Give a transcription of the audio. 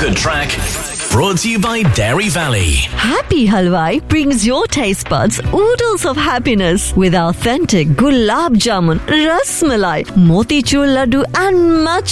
Good Track. Brought to you by Dairy Valley. Happy Halwai brings your taste buds oodles of happiness with authentic gulab jamun, ras malai, motichur laddu and much